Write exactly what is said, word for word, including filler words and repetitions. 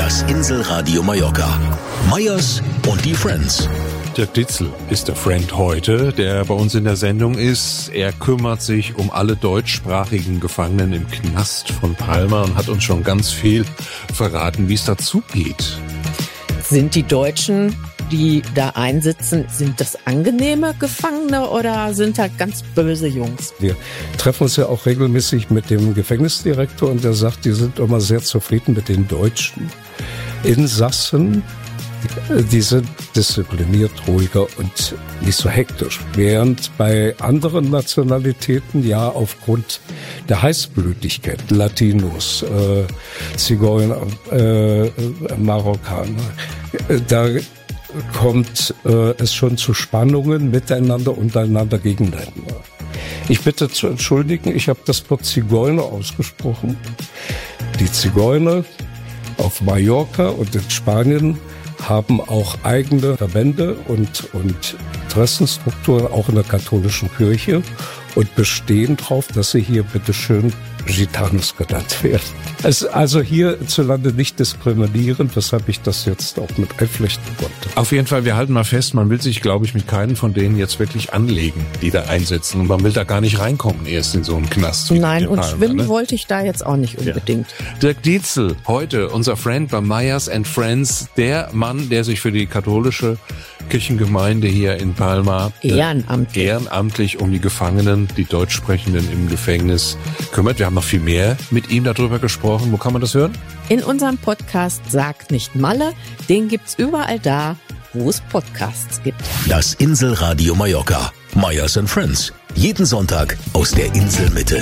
Das Inselradio Mallorca. Meyers und die Friends. Dirk Dietzel ist der Friend heute, der bei uns in der Sendung ist. Er kümmert sich um alle deutschsprachigen Gefangenen im Knast von Palma und hat uns schon ganz viel verraten, wie es dazu geht. Sind die Deutschen, die da einsitzen, sind das angenehme Gefangene oder sind halt ganz böse Jungs? Wir treffen uns ja auch regelmäßig mit dem Gefängnisdirektor und der sagt, die sind immer sehr zufrieden mit den deutschen Insassen. Die sind diszipliniert, ruhiger und nicht so hektisch. Während bei anderen Nationalitäten ja aufgrund der Heißblütigkeit, Latinos, äh, Zigeuner, äh, Marokkaner, äh, da kommt äh, es schon zu Spannungen miteinander, untereinander, gegeneinander. Ich bitte zu entschuldigen, ich habe das Wort Zigeuner ausgesprochen. Die Zigeuner auf Mallorca und in Spanien haben auch eigene Verbände und, und Interessenstrukturen, auch in der katholischen Kirche, und bestehen darauf, dass sie hier bitteschön Gitanos genannt werden. Es ist also hierzulande nicht diskriminierend, weshalb ich das jetzt auch mit einflechten konnte. Auf jeden Fall, wir halten mal fest, man will sich, glaube ich, mit keinen von denen jetzt wirklich anlegen, die da einsitzen. Und man will da gar nicht reinkommen erst in so einen Knast. Nein, und Palma, schwimmen ne? wollte ich da jetzt auch nicht unbedingt. Ja. Dirk Dietzel, heute unser Friend bei Meyers and Friends, der Mann, der sich für die katholische Kirchengemeinde hier in Palma ehrenamtlich, ehrenamtlich um die Gefangenen, die Deutschsprechenden im Gefängnis kümmert. Wir haben noch viel mehr mit ihm darüber gesprochen. Wo kann man das hören? In unserem Podcast Sag nicht Malle. Den gibt's überall da, wo es Podcasts gibt. Das Inselradio Mallorca. Meyers and Friends. Jeden Sonntag aus der Inselmitte.